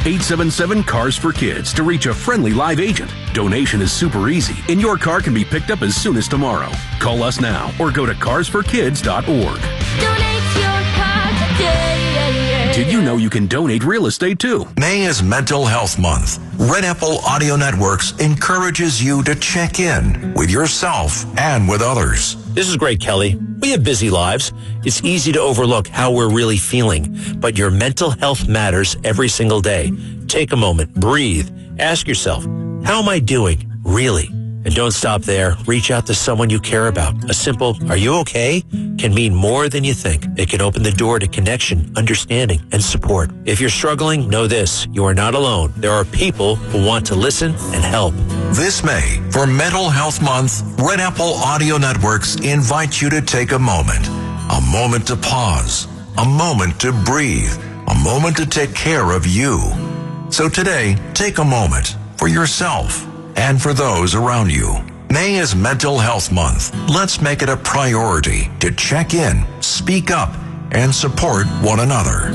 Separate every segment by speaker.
Speaker 1: 877-CARS-FOR-KIDS to reach a friendly live agent. Donation is super easy, and your car can be picked up as soon as tomorrow. Call us now or go to carsforkids.org.
Speaker 2: Donate your car today.
Speaker 1: Did you know you can donate real estate too?
Speaker 3: May is Mental Health Month. Red Apple Audio Networks encourages you to check in with yourself and with others.
Speaker 4: This is Greg Kelly. We have busy lives. It's easy to overlook how we're really feeling, but your mental health matters every single day. Take a moment, breathe, ask yourself, how am I doing, really? And don't stop there. Reach out to someone you care about. A simple, are you okay? Can mean more than you think. It can open the door to connection, understanding, and support. If you're struggling, know this. You are not alone. There are people who want to listen and help.
Speaker 3: This May, for Mental Health Month, Red Apple Audio Networks invite you to take a moment to pause, a moment to breathe, a moment to take care of you. So today, take a moment for yourself and for those around you. May is Mental Health Month. Let's make it a priority to check in, speak up, and support one another.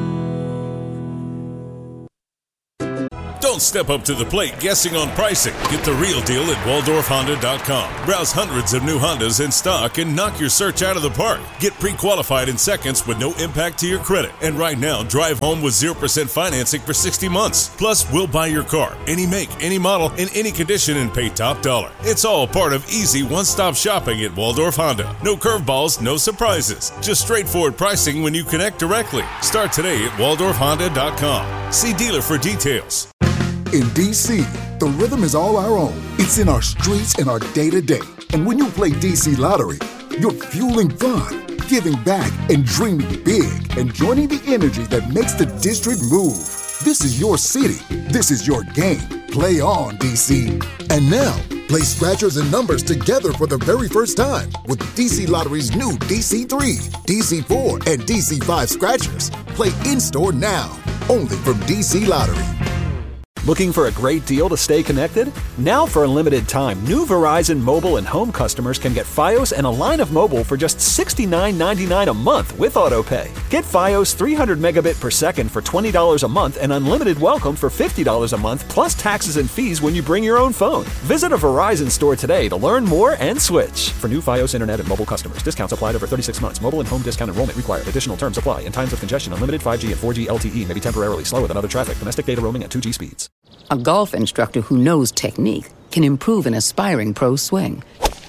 Speaker 5: Don't step up to the plate guessing on pricing. Get the real deal at WaldorfHonda.com. Browse hundreds of new Hondas in stock and knock your search out of the park. Get pre-qualified in seconds with no impact to your credit. And right now, drive home with 0% financing for 60 months. Plus, we'll buy your car, any make, any model, in any condition, and pay top dollar. It's all part of easy one-stop shopping at Waldorf Honda. No curveballs, no surprises. Just straightforward pricing when you connect directly. Start today at WaldorfHonda.com. See dealer for details.
Speaker 6: In D.C., the rhythm is all our own. It's in our streets and our day-to-day. And when you play D.C. Lottery, you're fueling fun, giving back, and dreaming big, and joining the energy that makes the district move. This is your city. This is your game. Play on, D.C. And now, play scratchers and numbers together for the very first time with D.C. Lottery's new DC3, DC4, and DC5 scratchers. Play in-store now, only from D.C. Lottery.
Speaker 7: Looking for a great deal to stay connected? Now for a limited time, new Verizon mobile and home customers can get Fios and a line of mobile for just $69.99 a month with AutoPay. Get Fios 300 megabit per second for $20 a month and unlimited welcome for $50 a month plus taxes and fees when you bring your own phone. Visit a Verizon store today to learn more and switch. For new Fios internet and mobile customers, discounts applied over 36 months. Mobile and home discount enrollment required. Additional terms apply. In times of congestion, unlimited 5G and 4G LTE may be temporarily slower than other traffic. Domestic data roaming at 2G speeds.
Speaker 8: A golf instructor who knows technique can improve an aspiring pro's swing.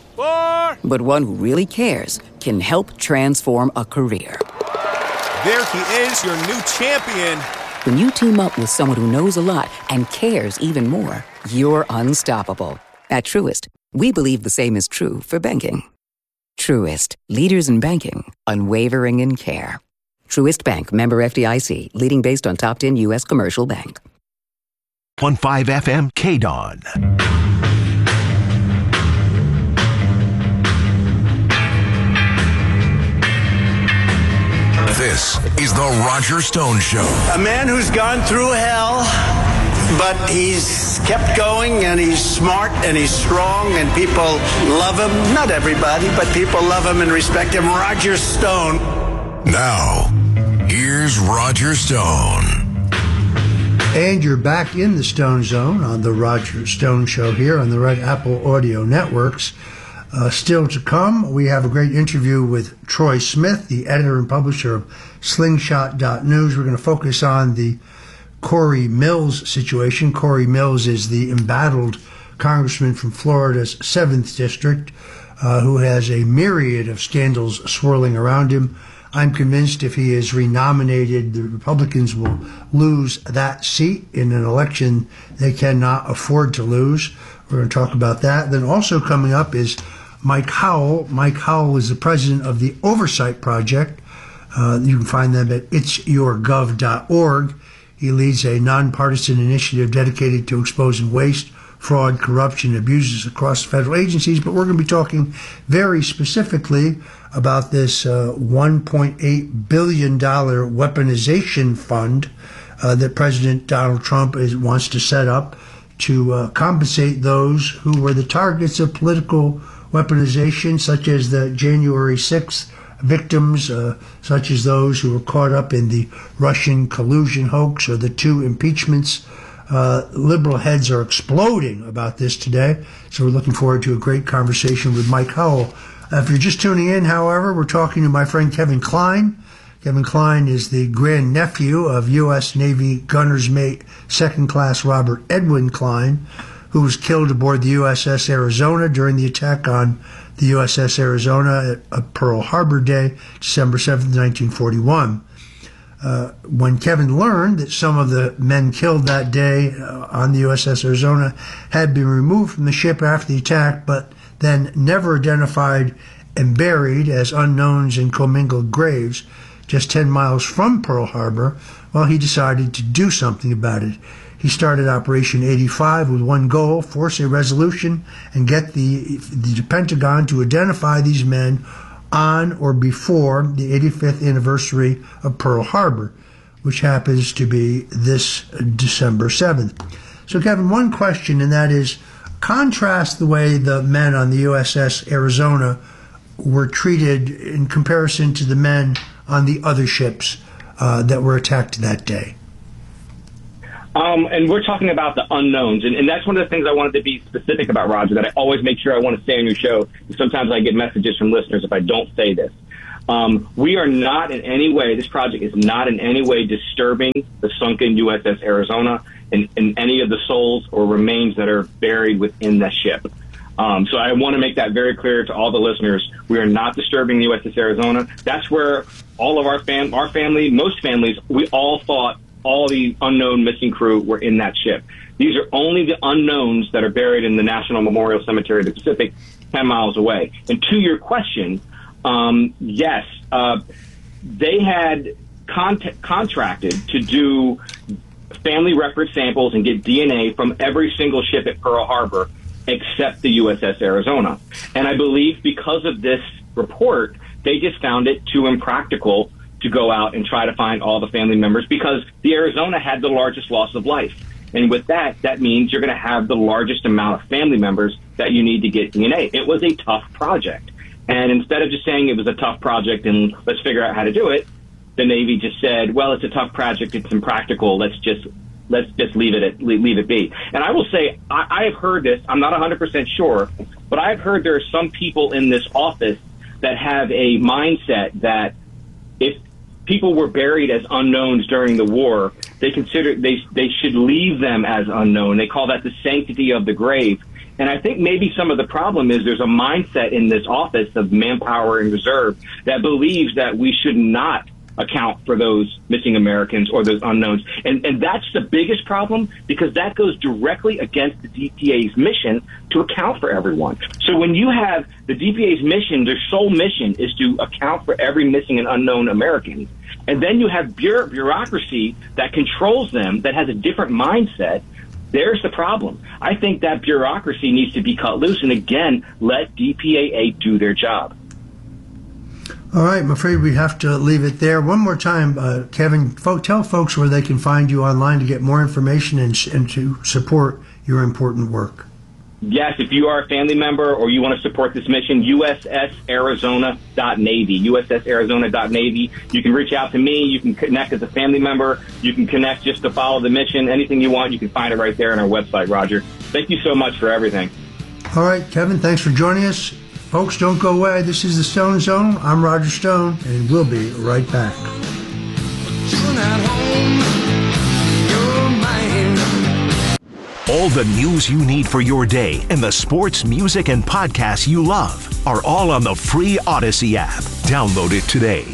Speaker 8: But one who really cares can help transform a career.
Speaker 9: There he is, your new champion.
Speaker 8: When you team up with someone who knows a lot and cares even more, you're unstoppable. At Truist, we believe the same is true for banking. Truist, leaders in banking, unwavering in care. Truist Bank, member FDIC, leading based on top 10 U.S. commercial bank.
Speaker 10: 105 FM KDON.
Speaker 3: This is the Roger Stone Show.
Speaker 11: A man who's gone through hell, but he's kept going, and he's smart, and he's strong, and people love him. Not everybody, but people love him and respect him. Roger Stone.
Speaker 3: Now, here's Roger Stone.
Speaker 12: And you're back in the Stone Zone on the Roger Stone Show here on the Red Apple Audio Networks. Still to come, we have a great interview with Troy Smith, the editor and publisher of Slingshot.News. We're going to focus on the Corey Mills situation. Corey Mills is the embattled congressman from Florida's 7th District who has a myriad of scandals swirling around him. I'm convinced if he is renominated, the Republicans will lose that seat in an election they cannot afford to lose. We're going to talk about that. Then also coming up is Mike Howell. Mike Howell is the president of the Oversight Project. You can find them at itsyourgov.org. He leads a nonpartisan initiative dedicated to exposing waste, fraud, corruption, and abuses across federal agencies. But we're going to be talking very specifically about this $1.8 billion weaponization fund that President Donald Trump wants to set up to compensate those who were the targets of political weaponization, such as the January 6th victims, such as those who were caught up in the Russian collusion hoax or the 2 impeachments. Liberal heads are exploding about this today, so we're looking forward to a great conversation with Mike Howell. If you're just tuning in, however, we're talking to my friend Kevin Klein. Kevin Klein is the grandnephew of U.S. Navy gunner's mate, second class Robert Edwin Klein, who was killed aboard the USS Arizona during the attack on the USS Arizona at Pearl Harbor Day, December 7th, 1941. When Kevin learned that some of the men killed that day on the USS Arizona had been removed from the ship after the attack, but then never identified and buried as unknowns in commingled graves just 10 miles from Pearl Harbor, well, he decided to do something about it. He started Operation 85 with one goal: force a resolution and get the Pentagon to identify these men on or before the 85th anniversary of Pearl Harbor, which happens to be this December 7th. So, Kevin, one question, and that is, contrast the way the men on the USS Arizona were treated in comparison to the men on the other ships that were attacked that day.
Speaker 13: And we're talking about the unknowns, and that's one of the things I wanted to be specific about, Roger, that I always make sure I want to say on your show. Sometimes I get messages from listeners if I don't say this. We are not in any way, this project is not in any way disturbing the sunken USS Arizona and any of the souls or remains that are buried within that ship. So I want to make that very clear to all the listeners. We are not disturbing the USS Arizona. That's where all of our family, most families, we all thought all the unknown missing crew were in that ship. These are only the unknowns that are buried in the National Memorial Cemetery of the Pacific, 10 miles away. And to your question, yes, they had contracted to do family record samples and get DNA from every single ship at Pearl Harbor except the USS Arizona. And I believe because of this report, they just found it too impractical to go out and try to find all the family members, because the Arizona had the largest loss of life. And with that, that means you're going to have the largest amount of family members that you need to get DNA. It was a tough project. And instead of just saying it was a tough project and let's figure out how to do it, the Navy just said, well, it's a tough project, it's impractical, let's just leave it be. And I will say, I have heard this, I'm not 100% sure, but I've heard there are some people in this office that have a mindset that if people were buried as unknowns during the war, they consider they should leave them as unknown. They call that the sanctity of the grave. And I think maybe some of the problem is there's a mindset in this office of manpower and reserve that believes that we should not account for those missing Americans or those unknowns. And that's the biggest problem, because that goes directly against the DPA's mission to account for everyone. So when you have the DPA's mission, their sole mission is to account for every missing and unknown American, and then you have bureaucracy that controls them, that has a different mindset, there's the problem. I think that bureaucracy needs to be cut loose, and again, let DPAA do their job.
Speaker 12: All right, I'm afraid we have to leave it there. One more time, Kevin, tell folks where they can find you online to get more information and to support your important work.
Speaker 13: Yes, if you are a family member or you want to support this mission, USSArizona.Navy, USSArizona.Navy. You can reach out to me. You can connect as a family member. You can connect just to follow the mission. Anything you want, you can find it right there on our website, Roger. Thank you so much for everything.
Speaker 12: All right, Kevin, thanks for joining us. Folks, don't go away. This is the Stone Zone. I'm Roger Stone, and we'll be right back.
Speaker 10: All the news you need for your day and the sports, music, and podcasts you love are all on the free Odyssey app. Download it today.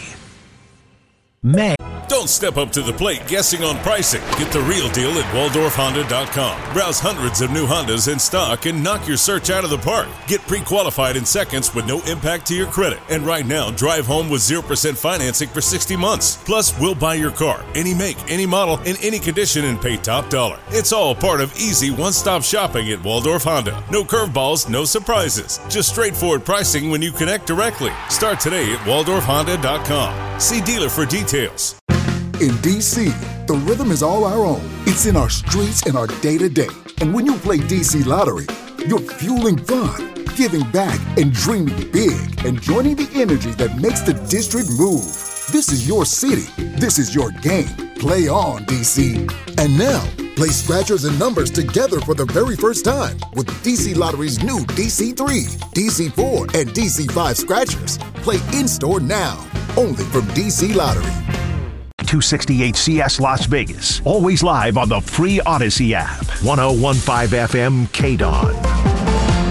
Speaker 5: Don't step up to the plate guessing on pricing. Get the real deal at WaldorfHonda.com. Browse hundreds of new Hondas in stock and knock your search out of the park. Get pre-qualified in seconds with no impact to your credit. And right now, drive home with 0% financing for 60 months. Plus, we'll buy your car, any make, any model, in any condition, and pay top dollar. It's all part of easy one-stop shopping at Waldorf Honda. No curveballs, no surprises. Just straightforward pricing when you connect directly. Start today at WaldorfHonda.com. See dealer for details.
Speaker 6: In D.C., the rhythm is all our own. It's in our streets and our day-to-day. And when you play D.C. Lottery, you're fueling fun, giving back and dreaming big and joining the energy that makes the district move. This is your city. This is your game. Play on, DC. And now, play scratchers and numbers together for the very first time with DC Lottery's new DC3, DC4, and DC5 scratchers. Play in-store now, only from DC Lottery.
Speaker 10: 268 CS Las Vegas. Always live on the free Odyssey app. 1015 FM KDON.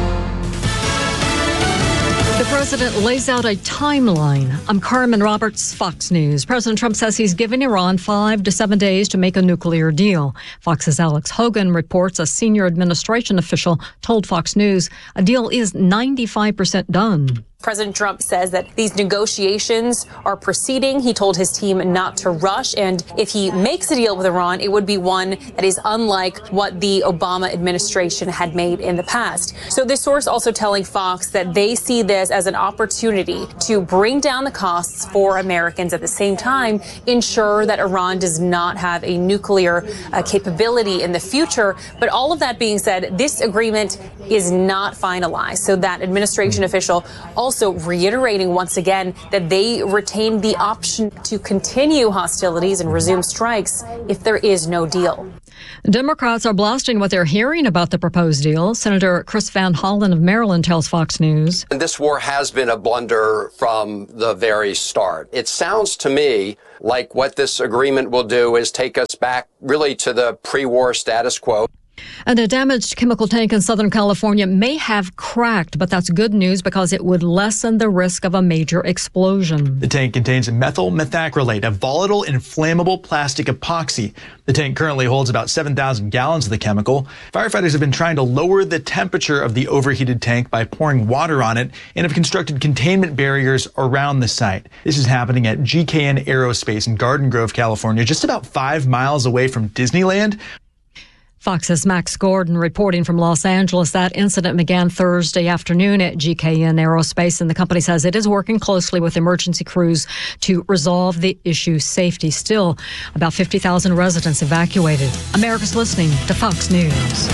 Speaker 14: The president lays out a timeline. I'm Carmen Roberts, Fox News. President Trump says he's giving Iran 5 to 7 days to make a nuclear deal. Fox's Alex Hogan reports a senior administration official told Fox News a deal is 95% done.
Speaker 15: President Trump says that these negotiations are proceeding. He told his team not to rush. And if he makes a deal with Iran, it would be one that is unlike what the Obama administration had made in the past. So this source also telling Fox that they see this as an opportunity to bring down the costs for Americans, at the same time ensure that Iran does not have a nuclear capability in the future. But all of that being said, this agreement is not finalized. So that administration official also reiterating once again that they retain the option to continue hostilities and resume strikes if there is no deal.
Speaker 14: Democrats are blasting what they're hearing about the proposed deal. Senator Chris Van Hollen of Maryland tells Fox News.
Speaker 16: This war has been a blunder from the very start. It sounds to me like what this agreement will do is take us back really to the pre-war status quo.
Speaker 14: And a damaged chemical tank in Southern California may have cracked, but that's good news because it would lessen the risk of a major explosion.
Speaker 17: The tank contains methyl methacrylate, a volatile, inflammable plastic epoxy. The tank currently holds about 7,000 gallons of the chemical. Firefighters have been trying to lower the temperature of the overheated tank by pouring water on it and have constructed containment barriers around the site. This is happening at GKN Aerospace in Garden Grove, California, just about 5 miles away from Disneyland.
Speaker 14: Fox's Max Gordon reporting from Los Angeles. That incident began Thursday afternoon at GKN Aerospace, and the company says it is working closely with emergency crews to resolve the issue. Safety still. About 50,000 residents evacuated. America's listening to Fox News.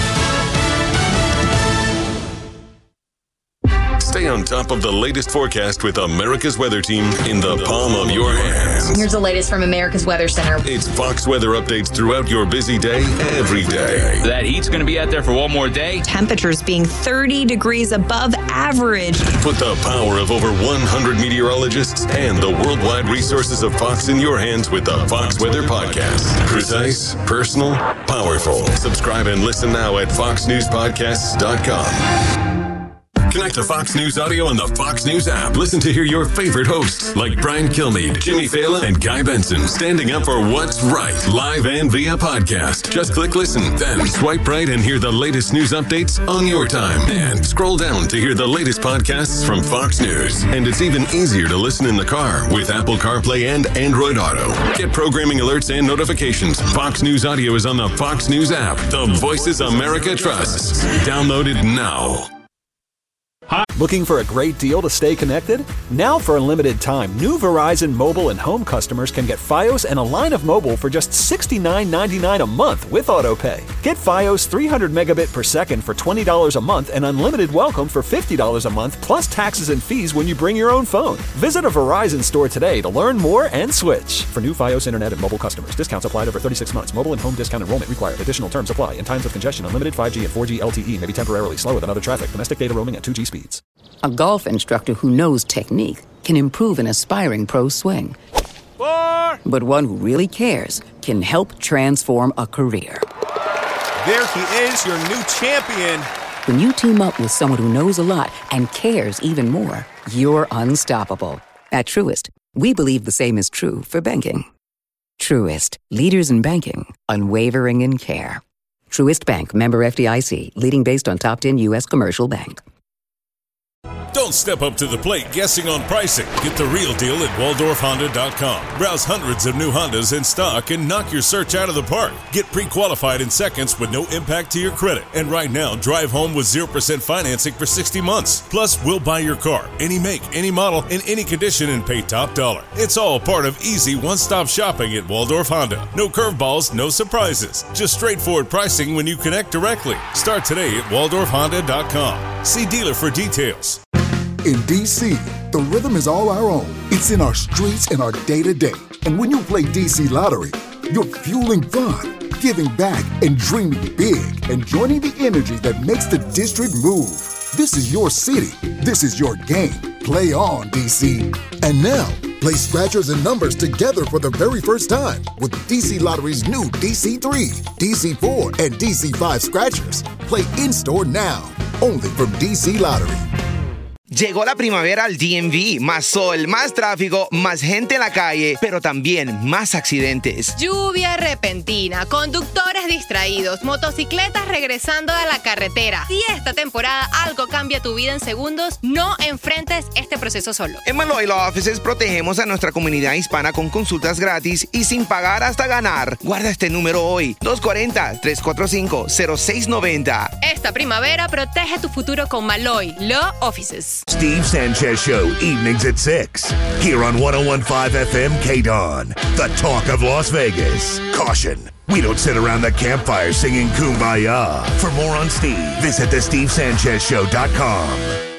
Speaker 5: Stay on top of the latest forecast with America's Weather Team in the palm of your hands.
Speaker 18: Here's the latest from America's Weather Center.
Speaker 5: It's Fox weather updates throughout your busy day, every day.
Speaker 19: That heat's going to be out there for one more day.
Speaker 18: Temperatures being 30 degrees above average.
Speaker 5: Put the power of over 100 meteorologists and the worldwide resources of Fox in your hands with the Fox Weather Podcast. Precise, personal, powerful. Subscribe and listen now at foxnewspodcasts.com. Connect to Fox News Audio on the Fox News app. Listen to hear your favorite hosts like Brian Kilmeade, Jimmy Fallon, and Guy Benson standing up for what's right, live and via podcast. Just click listen, then swipe right and hear the latest news updates on your time. And scroll down to hear the latest podcasts from Fox News. And it's even easier to listen in the car with Apple CarPlay and Android Auto. Get programming alerts and notifications. Fox News Audio is on the Fox News app. The voices America trusts. Download it now.
Speaker 7: Looking for a great deal to stay connected? Now for a limited time, new Verizon mobile and home customers can get Fios and a line of mobile for just $69.99 a month with AutoPay. Get Fios 300 megabit per second for $20 a month and unlimited welcome for $50 a month plus taxes and fees when you bring your own phone. Visit a Verizon store today to learn more and switch. For new Fios internet and mobile customers, discounts applied over 36 months. Mobile and home discount enrollment required. Additional terms apply. In times of congestion, unlimited 5G and 4G LTE may be temporarily slower than other traffic. Domestic data roaming at 2G speeds.
Speaker 8: A golf instructor who knows technique can improve an aspiring pro's swing. But one who really cares can help transform a career.
Speaker 9: There he is, your new champion.
Speaker 8: When you team up with someone who knows a lot and cares even more, you're unstoppable. At Truist, we believe the same is true for banking. Truist, leaders in banking, unwavering in care. Truist Bank, member FDIC, leading based on top 10 U.S. commercial bank.
Speaker 5: Don't step up to the plate guessing on pricing. Get the real deal at WaldorfHonda.com. Browse hundreds of new Hondas in stock and knock your search out of the park. Get pre-qualified in seconds with no impact to your credit. And right now, drive home with 0% financing for 60 months. Plus, we'll buy your car, any make, any model, in any condition, and pay top dollar. It's all part of easy one-stop shopping at Waldorf Honda. No curveballs, no surprises. Just straightforward pricing when you connect directly. Start today at WaldorfHonda.com. See dealer for details.
Speaker 6: In DC, the rhythm is all our own. It's in our streets and our day-to-day. And when you play DC Lottery, you're fueling fun, giving back, and dreaming big, and joining the energy that makes the district move. This is your city. This is your game. Play on, DC.
Speaker 20: And now, play scratchers and numbers together for the very first time with DC Lottery's new DC3, DC4, and DC5 scratchers. Play in-store now, only from DC Lottery.
Speaker 21: Llegó la primavera al DMV. Más sol, más tráfico, más gente en la calle, pero también más accidentes.
Speaker 22: Lluvia repentina, conductores distraídos, motocicletas regresando a la carretera. Si esta temporada algo cambia tu vida en segundos, no enfrentes este proceso solo.
Speaker 21: En Malloy Law Offices protegemos a nuestra comunidad hispana con consultas gratis y sin pagar hasta ganar. Guarda este número hoy, 240-345-0690.
Speaker 22: Esta primavera protege tu futuro con Malloy Law Offices.
Speaker 23: Steve Sanchez Show, evenings at 6. Here on 101.5 FM KDON, the talk of Las Vegas. Caution, we don't sit around the campfire singing Kumbaya. For more on Steve, visit thestevesanchezshow.com.